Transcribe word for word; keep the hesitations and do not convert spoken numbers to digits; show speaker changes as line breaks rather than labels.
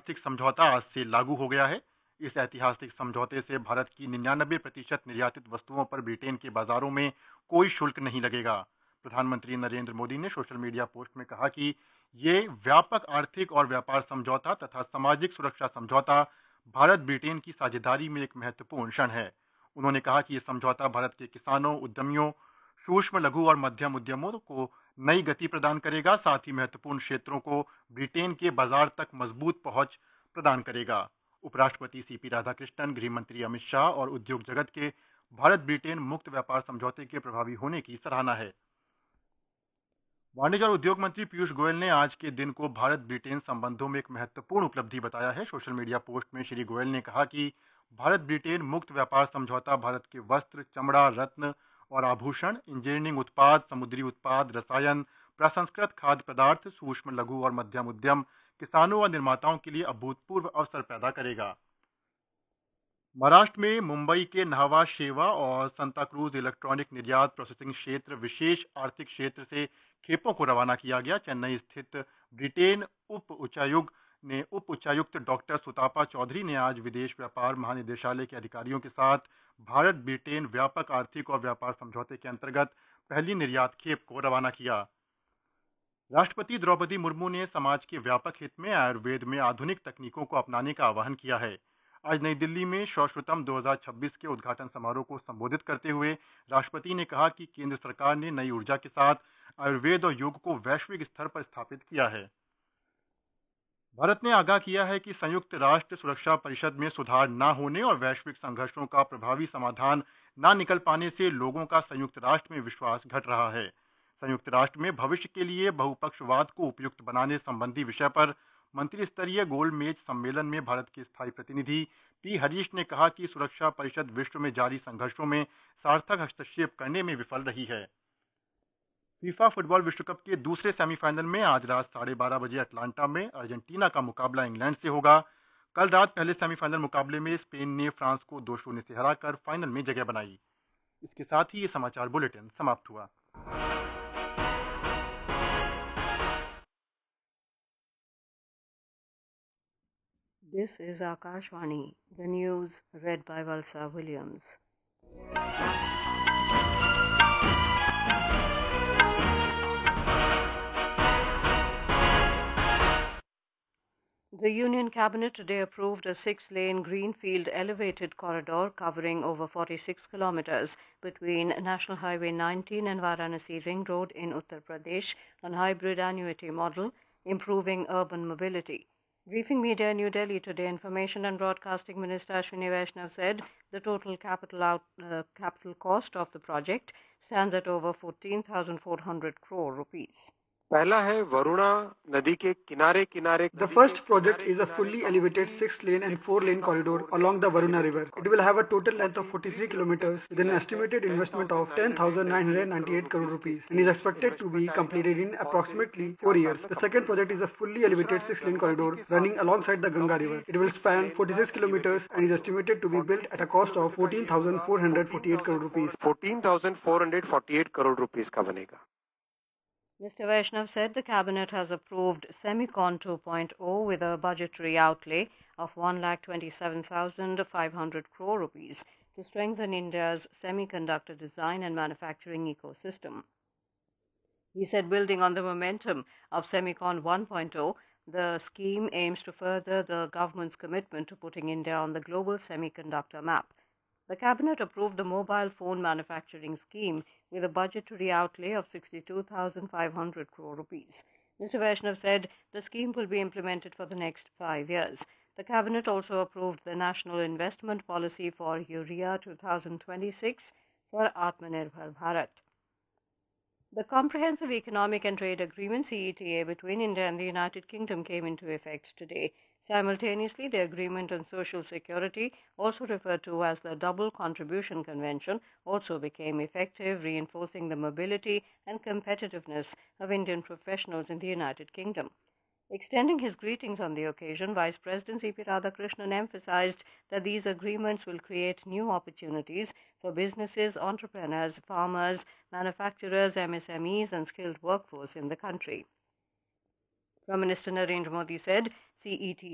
आर्थिक समझौता आज से लागू हो गया है। इस ऐतिहासिक समझौते से भारत की निन्यानबे प्रतिशत निर्यातित वस्तुओं पर ब्रिटेन के बाजारों में कोई शुल्क नहीं लगेगा। प्रधानमंत्री नरेंद्र मोदी ने सोशल मीडिया पोस्ट में कहा कि ये व्यापक आर्थिक और व्यापार समझौता तथा सामाजिक सुरक्षा समझौता भारत ब्रिटेन की साझेदारी में एक महत्वपूर्ण क्षण है। उन्होंने कहा कि यह समझौता भारत के किसानों, उद्यमियों, सूक्ष्म, लघु और मध्यम उद्यमों को नई गति प्रदान करेगा, साथ ही महत्वपूर्ण क्षेत्रों को ब्रिटेन के बाजार तक मजबूत पहुंच प्रदान करेगा। उपराष्ट्रपति सीपी राधाकृष्णन, गृह मंत्री अमित शाह और उद्योग जगत के भारत ब्रिटेन मुक्त व्यापार समझौते के प्रभावी होने की सराहना है। वाणिज्य और उद्योग मंत्री पीयूष गोयल ने आज के दिन को भारत ब्रिटेन संबंधों में एक महत्वपूर्ण उपलब्धि बताया है। सोशल मीडिया पोस्ट में श्री गोयल ने कहा कि भारत ब्रिटेन मुक्त व्यापार समझौता भारत के वस्त्र, चमड़ा, रत्न और आभूषण, इंजीनियरिंग उत्पाद, समुद्री उत्पाद, रसायन, प्रसंस्कृत खाद्य पदार्थ, सूक्ष्म, लघु और मध्यम उद्यम, किसानों और निर्माताओं के लिए अभूतपूर्व अवसर पैदा करेगा। महाराष्ट्र में मुंबई के नहवा शेवा और सांताक्रूज इलेक्ट्रॉनिक निर्यात प्रोसेसिंग क्षेत्र विशेष आर्थिक क्षेत्र से खेपों को रवाना किया गया। चेन्नई स्थित ब्रिटेन उप उच्चायुक्त ने उप उच्चायुक्त डॉक्टर सुतापा चौधरी ने आज विदेश व्यापार महानिदेशालय के अधिकारियों के साथ भारत ब्रिटेन व्यापक आर्थिक और व्यापार समझौते के अंतर्गत पहली निर्यात खेप को रवाना किया। राष्ट्रपति द्रौपदी मुर्मू ने समाज के व्यापक हित में आयुर्वेद में आधुनिक तकनीकों को अपनाने का आह्वान किया है। आज नई दिल्ली में सौश्रुतम दो हज़ार छब्बीस के उद्घाटन समारोह को संबोधित करते हुए राष्ट्रपति ने कहा कि केंद्र सरकार ने नई ऊर्जा के साथ आयुर्वेद और योग को वैश्विक स्तर पर स्थापित किया है। भारत ने आगाह किया है कि संयुक्त राष्ट्र सुरक्षा परिषद में सुधार न होने और वैश्विक संघर्षों का प्रभावी समाधान न निकल पाने से लोगों का संयुक्त राष्ट्र में विश्वास घट रहा है। संयुक्त राष्ट्र में भविष्य के लिए बहुपक्षवाद को उपयुक्त बनाने संबंधी विषय पर मंत्री स्तरीय गोलमेज सम्मेलन में भारत के स्थायी प्रतिनिधि टी हरीश ने कहा कि सुरक्षा परिषद विश्व में जारी संघर्षों में सार्थक हस्तक्षेप करने में विफल रही है। फीफा फुटबॉल विश्व कप के दूसरे सेमीफाइनल में आज रात साढ़े बारह बजे अटलांटा में अर्जेंटीना का मुकाबला इंग्लैंड से होगा। कल रात पहले सेमीफाइनल मुकाबले में स्पेन ने फ्रांस को दो शून्य से हराकर फाइनल में जगह बनाई। इसके साथ ही ये समाचार बुलेटिन समाप्त हुआ।
This is Akashvani, the news read by Valsa Williams. The Union Cabinet today approved a six-lane greenfield elevated corridor covering over forty-six kilometers between National Highway nineteen and Varanasi Ring Road in Uttar Pradesh on hybrid annuity model, improving urban mobility. Briefing media in New Delhi today, Information and Broadcasting Minister Ashwini Vaishnav said the total capital, out, uh, capital cost of the project stands at over fourteen thousand four hundred crore rupees.
पहला है वरुणा नदी के किनारे किनारे
The first project is a fully elevated six-lane and four-lane corridor along the Varuna River. It will have a total length of forty-three kilometers with an estimated investment of ten thousand nine hundred ninety-eight crore rupees and is expected to be completed in approximately four years. The second project is a fully elevated six-lane corridor running alongside the Ganga River. It will span forty-six kilometers and is estimated to be built at a cost of fourteen thousand four hundred forty-eight crore rupees.
fourteen thousand four hundred forty-eight crore rupees का बनेगा।
Mister Vaishnav said the Cabinet has approved Semicon two point oh with a budgetary outlay of one lakh twenty-seven thousand five hundred crore rupees to strengthen India's semiconductor design and manufacturing ecosystem. He said building on the momentum of Semicon one point oh, the scheme aims to further the government's commitment to putting India on the global semiconductor map. The Cabinet approved the mobile phone manufacturing scheme with a budgetary outlay of sixty-two thousand five hundred crore rupees. Mister Vaishnav said the scheme will be implemented for the next five years. The Cabinet also approved the National Investment Policy for Urea twenty twenty-six for Atmanirbhar Bharat. The Comprehensive Economic and Trade Agreement C E T A between India and the United Kingdom came into effect today. Simultaneously, the Agreement on Social Security, also referred to as the Double Contribution Convention, also became effective, reinforcing the mobility and competitiveness of Indian professionals in the United Kingdom. Extending his greetings on the occasion, Vice President C P Radhakrishnan emphasized that these agreements will create new opportunities for businesses, entrepreneurs, farmers, manufacturers, M S M Es, and skilled workforce in the country. Prime Minister Narendra Modi said C E T